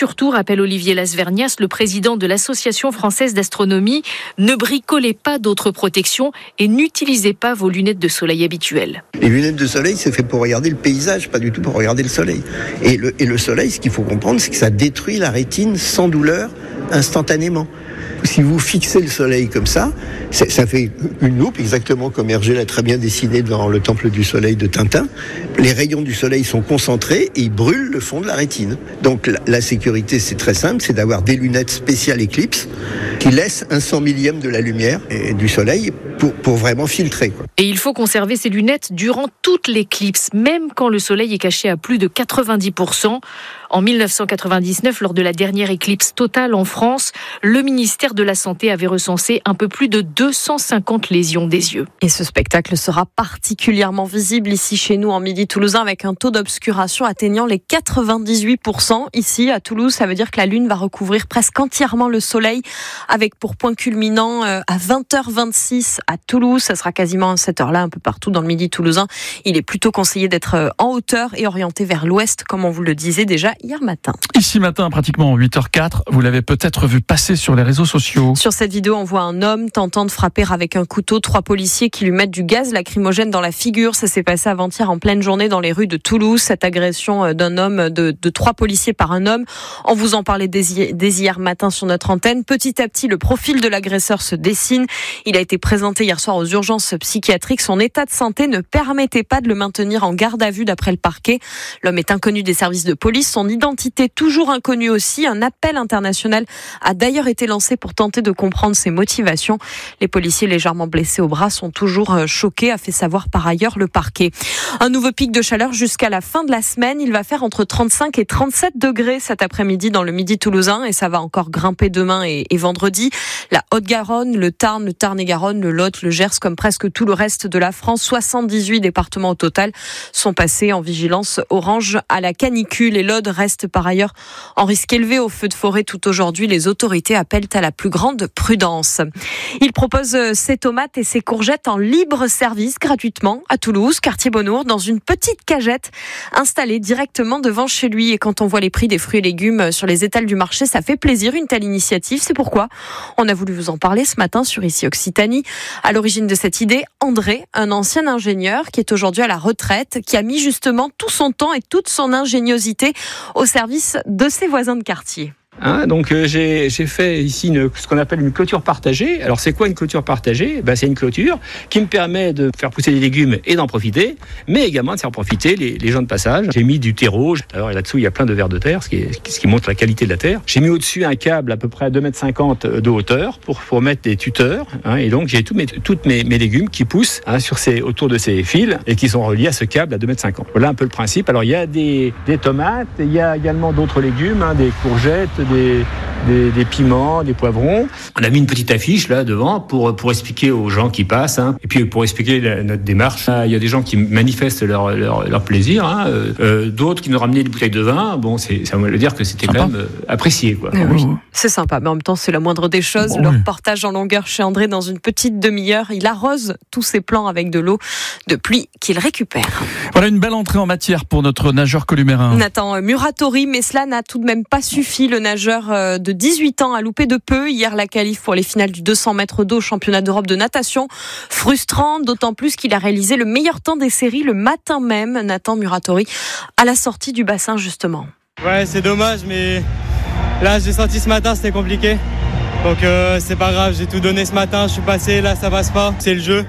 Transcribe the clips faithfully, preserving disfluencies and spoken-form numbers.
surtout, rappelle Olivier Lasvernias, le président de l'Association française d'astronomie, ne bricolez pas d'autres protections et n'utilisez pas vos lunettes de soleil habituelles. Les lunettes de soleil, c'est fait pour regarder le paysage, pas du tout pour regarder le soleil. Et le, et le soleil, ce qu'il faut comprendre, c'est que ça détruit la rétine sans douleur instantanément. Si vous fixez le soleil comme ça, ça fait une loupe, exactement comme Hergé l'a très bien dessiné dans le Temple du Soleil de Tintin. Les rayons du soleil sont concentrés et ils brûlent le fond de la rétine. Donc la, la sécurité, c'est très simple, c'est d'avoir des lunettes spéciales Eclipse qui laissent un cent millième de la lumière et du soleil pour, pour vraiment filtrer, quoi. Et il faut conserver ces lunettes durant toute l'éclipse, même quand le soleil est caché à plus de quatre-vingt-dix pour cent. En dix-neuf cent quatre-vingt-dix-neuf, lors de la dernière éclipse totale en France, le ministère de la Santé avait recensé un peu plus de deux cent cinquante lésions des yeux. Et ce spectacle sera particulièrement visible ici chez nous en Midi Toulousain avec un taux d'obscuration atteignant les quatre-vingt-dix-huit pour cent. Ici à Toulouse, ça veut dire que la lune va recouvrir presque entièrement le soleil avec pour point culminant à vingt heures vingt-six à Toulouse. Ça sera quasiment à cette heure-là un peu partout dans le Midi Toulousain. Il est plutôt conseillé d'être en hauteur et orienté vers l'ouest comme on vous le disait déjà hier matin. Ici matin, pratiquement huit heures quatre, vous l'avez peut-être vu passer sur les réseaux sociaux. Sur cette vidéo, on voit un homme tentant de frapper avec un couteau trois policiers qui lui mettent du gaz lacrymogène dans la figure. Ça s'est passé avant-hier en pleine journée dans les rues de Toulouse. Cette agression d'un homme, de, de trois policiers par un homme. On vous en parlait dès, dès hier matin sur notre antenne. Petit à petit, le profil de l'agresseur se dessine. Il a été présenté hier soir aux urgences psychiatriques. Son état de santé ne permettait pas de le maintenir en garde à vue d'après le parquet. L'homme est inconnu des services de police. Son identité toujours inconnue aussi. Un appel international a d'ailleurs été lancé pour tenter de comprendre ses motivations. Les policiers légèrement blessés au bras sont toujours choqués, a fait savoir par ailleurs le parquet. Un nouveau pic de chaleur jusqu'à la fin de la semaine. Il va faire entre trente-cinq et trente-sept degrés cet après-midi dans le Midi Toulousain et ça va encore grimper demain et, et vendredi. La Haute-Garonne, le Tarn, le Tarn-et-Garonne, le Lot, le Gers, comme presque tout le reste de la France, soixante-dix-huit départements au total sont passés en vigilance orange à la canicule. Et l'Aude reste par ailleurs en risque élevé au feu de forêt tout aujourd'hui. Les autorités appellent à la plus grande prudence. Il propose ses tomates et ses courgettes en libre service gratuitement à Toulouse, quartier Bonnour, dans une petite cagette installée directement devant chez lui. Et quand on voit les prix des fruits et légumes sur les étals du marché, ça fait plaisir une telle initiative. C'est pourquoi on a voulu vous en parler ce matin sur Ici Occitanie. À l'origine de cette idée, André, un ancien ingénieur qui est aujourd'hui à la retraite, qui a mis justement tout son temps et toute son ingéniosité au service de ses voisins de quartier. Hein, donc euh, j'ai, j'ai fait ici une, ce qu'on appelle une clôture partagée. Alors c'est quoi une clôture partagée ? Ben, c'est une clôture qui me permet de faire pousser des légumes et d'en profiter, mais également de faire profiter les, les gens de passage. J'ai mis du terreau, alors là-dessous il y a plein de vers de terre, ce qui, est, ce qui montre la qualité de la terre. J'ai mis au-dessus un câble à peu près à deux mètres cinquante de hauteur pour, pour mettre des tuteurs, hein, et donc j'ai tous mes, toutes mes, mes légumes qui poussent hein, sur ces, autour de ces fils et qui sont reliés à ce câble à deux mètres cinquante. Voilà un peu le principe. Alors il y a des, des tomates, il y a également d'autres légumes, hein, des courgettes, Des, des, des piments, des poivrons. On a mis une petite affiche là devant pour, pour expliquer aux gens qui passent, hein, et puis pour expliquer la, notre démarche. Il y a des gens qui manifestent leur, leur, leur plaisir, hein, euh, d'autres qui nous ramenaient des bouteilles de vin. Bon, c'est, ça veut dire que c'était sympa. Quand même euh, apprécié, quoi. Oui, oui. C'est sympa, mais en même temps, c'est la moindre des choses. Bon, le reportage en longueur chez André dans une petite demi-heure. Il arrose tous ses plants avec de l'eau de pluie qu'il récupère. Voilà une belle entrée en matière pour notre nageur columérin. Nathan Muratori, mais cela n'a tout de même pas suffi. Le nageur de dix-huit ans a loupé de peu hier la qualif pour les finales du deux cents mètres d'eau championnat d'Europe de natation. Frustrant, d'autant plus qu'il a réalisé le meilleur temps des séries le matin même, Nathan Muratori, à la sortie du bassin justement. Ouais, c'est dommage, mais là j'ai senti ce matin c'était compliqué. Donc euh, c'est pas grave, j'ai tout donné ce matin, je suis passé, là ça passe pas, c'est le jeu.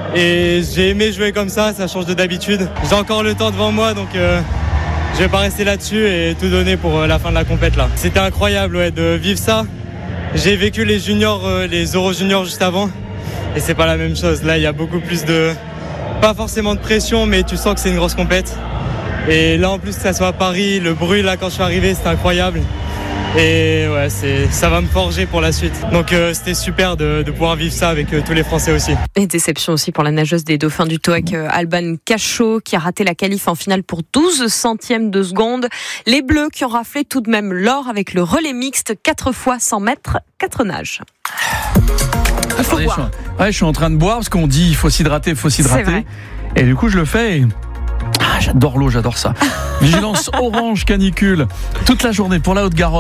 Et j'ai aimé jouer comme ça, ça change de d'habitude. J'ai encore le temps devant moi, donc euh, je vais pas rester là-dessus et tout donner pour la fin de la compète là. C'était incroyable ouais, de vivre ça. J'ai vécu les juniors, euh, les Euro juniors juste avant et c'est pas la même chose. Là il y a beaucoup plus de, pas forcément de pression, mais tu sens que c'est une grosse compète. Et là en plus que ça soit à Paris, le bruit là quand je suis arrivé c'était incroyable. Et ouais, c'est, ça va me forger pour la suite. Donc euh, c'était super de, de pouvoir vivre ça avec euh, tous les Français aussi. Et déception aussi pour la nageuse des Dauphins du Toac, euh, Alban Cachot, qui a raté la qualif en finale pour douze centièmes de seconde. Les Bleus qui ont raflé tout de même l'or avec le relais mixte, quatre fois cent mètres, quatre nages. Il faut Attendez, boire. Je suis, ouais, je suis en train de boire parce qu'on dit il faut s'hydrater, il faut s'hydrater. Et du coup je le fais et... Ah, j'adore l'eau, j'adore ça. Vigilance orange canicule toute la journée pour la Haute-Garonne.